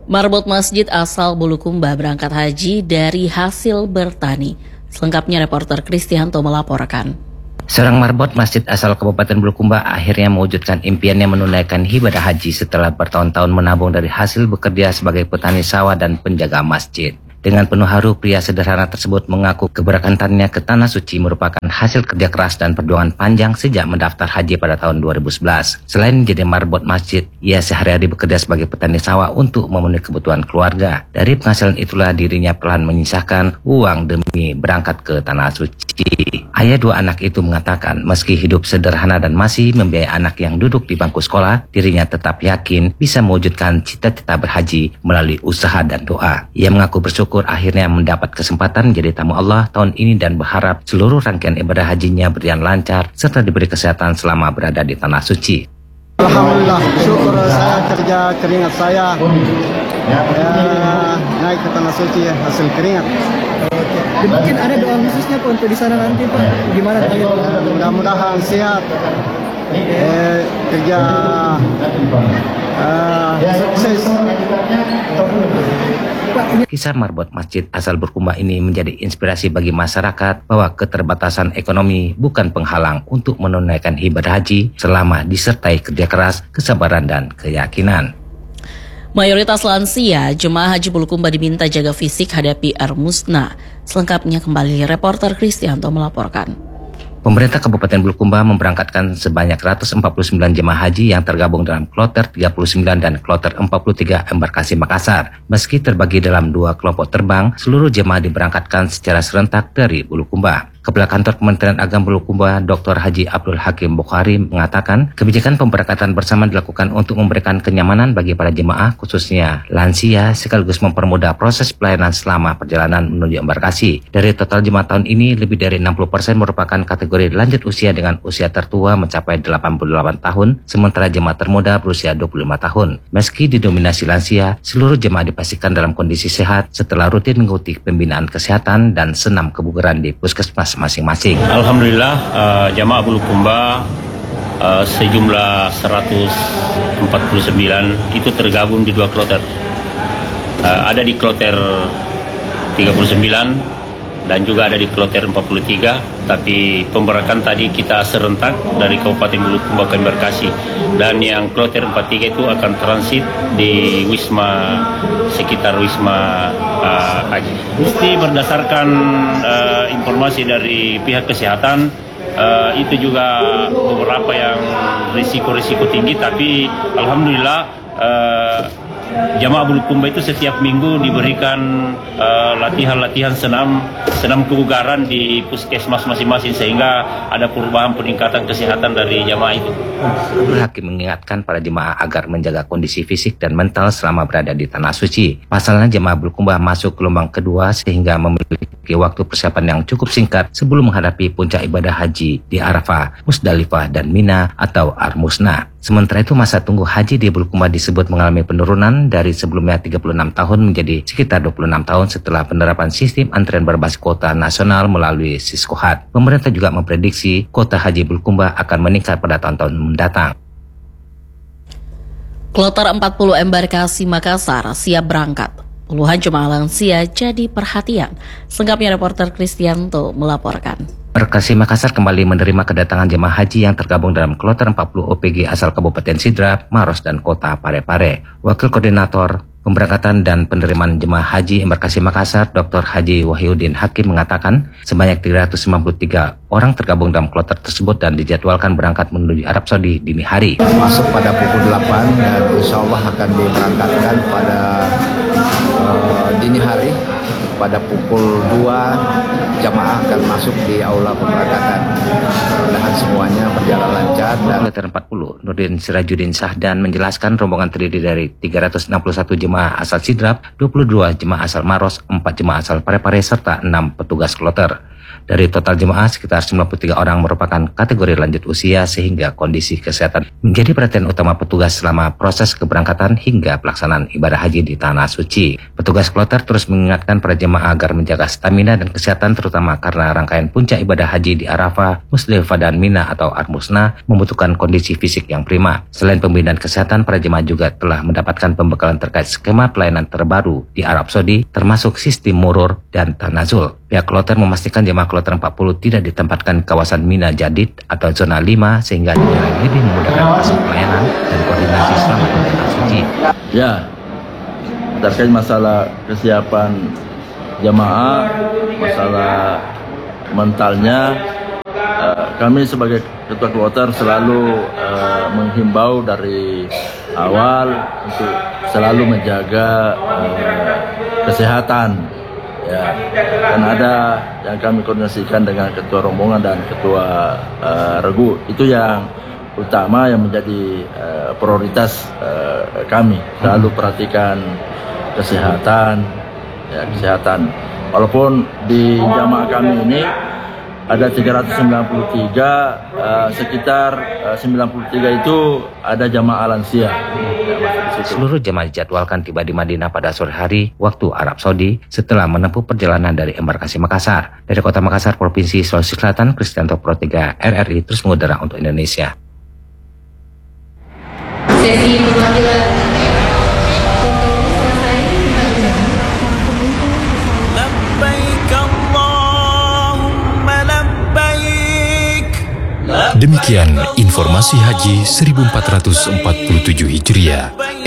Marbot masjid asal Bulukumba berangkat haji dari hasil bertani. Selengkapnya reporter Kristianto melaporkan. Seorang marbot masjid asal Kabupaten Bulukumba akhirnya mewujudkan impiannya menunaikan ibadah haji setelah bertahun-tahun menabung dari hasil bekerja sebagai petani sawah dan penjaga masjid. Dengan penuh haru, pria sederhana tersebut mengaku keberangkatannya ke Tanah Suci merupakan hasil kerja keras dan perjuangan panjang sejak mendaftar haji pada tahun 2011. Selain menjadi marbot masjid, ia sehari-hari bekerja sebagai petani sawah untuk memenuhi kebutuhan keluarga. Dari penghasilan itulah dirinya perlahan menyisakan uang demi berangkat ke Tanah Suci. Ayah dua anak itu mengatakan meski hidup sederhana dan masih membiayai anak yang duduk di bangku sekolah, dirinya tetap yakin bisa mewujudkan cita-cita berhaji melalui usaha dan doa. Ia mengaku bersyukur akhirnya mendapat kesempatan menjadi tamu Allah tahun ini dan berharap seluruh rangkaian ibadah hajinya berjalan lancar serta diberi kesehatan selama berada di Tanah Suci. Alhamdulillah, syukur saya kerja keringat saya naik ke Tanah Suci hasil keringat. Mungkin ada doa khususnya Pak untuk di sana nanti Pak, gimana doanya? Mudah-mudahan sehat, kerja sukses. Kisah marbot masjid asal Bulukumba ini menjadi inspirasi bagi masyarakat bahwa keterbatasan ekonomi bukan penghalang untuk menunaikan ibadah haji selama disertai kerja keras, kesabaran, dan keyakinan. Mayoritas lansia, jemaah haji Bulukumba diminta jaga fisik hadapi air musnah. Selengkapnya kembali reporter Kristianto melaporkan. Pemerintah Kabupaten Bulukumba memberangkatkan sebanyak 149 jemaah haji yang tergabung dalam kloter 39 dan kloter 43 embarkasi Makassar. Meski terbagi dalam dua kelompok terbang, seluruh jemaah diberangkatkan secara serentak dari Bulukumba. Kepala Kantor Kementerian Agama Bulukumba, Dr. Haji Abdul Hakim Bukhari mengatakan kebijakan pemberangkatan bersama dilakukan untuk memberikan kenyamanan bagi para jemaah khususnya lansia sekaligus mempermudah proses pelayanan selama perjalanan menuju embarkasi. Dari total jemaah tahun ini, lebih dari 60% merupakan kategori lanjut usia dengan usia tertua mencapai 88 tahun, sementara jemaah termuda berusia 25 tahun. Meski didominasi lansia, seluruh jemaah dipastikan dalam kondisi sehat setelah rutin mengikuti pembinaan kesehatan dan senam kebugaran di puskesmas masing-masing. Alhamdulillah, jamaah Bulukumba sejumlah 149 itu tergabung di dua kloter. Ada di kloter 39 dan juga ada di kloter 43, tapi pemberangkatan tadi kita serentak dari Kabupaten Bulukumba ke embarkasi, dan yang kloter 43 itu akan transit di Wisma, sekitar Wisma Haji. Mesti berdasarkan informasi dari pihak kesehatan, itu juga beberapa yang risiko-risiko tinggi, tapi alhamdulillah jamaah Bulukumba itu setiap minggu diberikan latihan-latihan senam kebugaran di puskesmas masing-masing, sehingga ada perubahan peningkatan kesehatan dari jamaah itu. Abdul Hakim mengingatkan para jemaah agar menjaga kondisi fisik dan mental selama berada di Tanah Suci. Pasalnya jemaah Bulukumba masuk gelombang kedua sehingga memiliki waktu persiapan yang cukup singkat sebelum menghadapi puncak ibadah haji di Arafah, Musdalifah, dan Mina atau Ar-Musna. Sementara itu masa tunggu haji di Bulukumba disebut mengalami penurunan dari sebelumnya 36 tahun menjadi sekitar 26 tahun setelah penerapan sistem antrian berbasis kuota nasional melalui Siskohat. Pemerintah juga memprediksi kuota haji Bulukumba akan meningkat pada tahun-tahun mendatang. Kloter 40 embarkasi Makassar siap berangkat. Puluhan jemaah lansia jadi perhatian. Selengkapnya reporter Kristianto melaporkan. Embarkasi Makassar kembali menerima kedatangan jemaah haji yang tergabung dalam kloter 40 OPG asal Kabupaten Sidrap, Maros, dan Kota Parepare. Wakil Koordinator Pemberangkatan dan Penerimaan Jemaah Haji Embarkasi Makassar, Dr. Haji Wahyudin Hakim mengatakan sebanyak 393 orang tergabung dalam kloter tersebut dan dijadwalkan berangkat menuju Arab Saudi dini hari. Masuk pada pukul 8 dan insya Allah akan diberangkatkan pada dini hari. Pada pukul 2 jamaah akan masuk di aula pemberangkatan. Mudah-mudahan semuanya berjalan lancar. Kloter 40, Nurdin Sirajuddin Sahdan menjelaskan rombongan terdiri dari 361 jemaah asal Sidrap, 22 jemaah asal Maros, 4 jemaah asal Parepare, serta 6 petugas kloter. Dari total jemaah, sekitar 93 orang merupakan kategori lanjut usia sehingga kondisi kesehatan menjadi perhatian utama petugas selama proses keberangkatan hingga pelaksanaan ibadah haji di Tanah Suci. Petugas kloter terus mengingatkan para jemaah agar menjaga stamina dan kesehatan terutama karena rangkaian puncak ibadah haji di Arafah, Musdalifah dan Mina atau Armusna membutuhkan kondisi fisik yang prima. Selain pembinaan kesehatan, para jemaah juga telah mendapatkan pembekalan terkait skema pelayanan terbaru di Arab Saudi termasuk sistem murur dan tanazul. Pihak kloter memastikan jemaah kloter 40 tidak ditempatkan di kawasan Mina Jadid atau zona 5 sehingga dinilai lebih memudahkan proses pelayanan dan koordinasi selama di Tanah Suci. Ya, terkait masalah kesiapan jemaah, masalah mentalnya, kami sebagai ketua kloter selalu menghimbau dari awal untuk selalu menjaga kesehatan. Ya, dan ada yang kami koordinasikan dengan ketua rombongan dan ketua regu. Itu yang utama yang menjadi prioritas kami. Selalu perhatikan kesehatan, ya, kesehatan. Walaupun di jamaah kami ini ada 393, sekitar 93 itu ada jamaah lansia. Seluruh jemaah dijadwalkan tiba di Madinah pada sore hari waktu Arab Saudi setelah menempuh perjalanan dari embarkasi Makassar. Dari kota Makassar, Provinsi Sulawesi Selatan, Kristianto Pro 3 RRI terus mengudara untuk Indonesia. Sesi perwakilan Demikian informasi Haji 1447 Hijriah